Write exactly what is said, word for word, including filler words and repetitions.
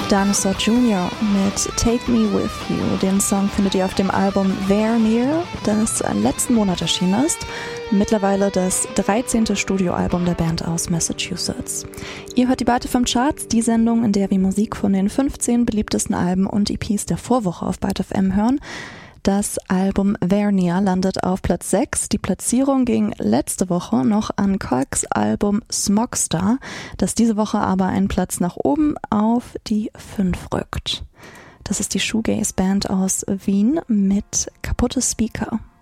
Dinosaur Junior mit Take Me With You. Den Song findet ihr auf dem Album There Near, das letzten Monat erschienen ist. Mittlerweile das dreizehnte Studioalbum der Band aus Massachusetts. Ihr hört die Byte F M Charts, die Sendung, in der wir Musik von den fünfzehn beliebtesten Alben und E Ps der Vorwoche auf Byte F M hören. Das Album There Near landet auf Platz sechs. Die Platzierung ging letzte Woche noch an Kalks Album Smogstar, das diese Woche aber einen Platz nach oben auf die fünf rückt. Das ist die Shoegaze-Band aus Wien mit Kaputte Speaker.